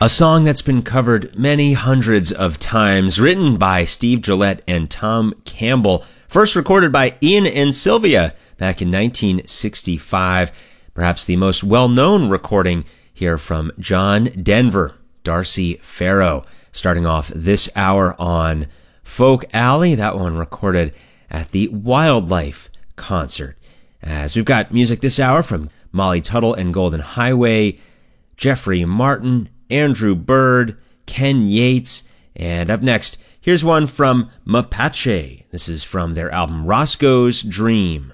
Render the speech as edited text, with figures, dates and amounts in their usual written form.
A song that's been covered many hundreds of times, written by Steve Gillette and Tom Campbell, first recorded by Ian and Sylvia back in 1965. Perhaps the most well-known recording here from John Denver, Darcy Farrow, starting off this hour on Folk Alley. That one recorded at the Wildlife concert. As we've got music this hour from Molly Tuttle and Golden Highway, Jeffrey Martin, Andrew Bird, Ken Yates, and up next, here's one from Mapache. This is from their album Roscoe's Dream.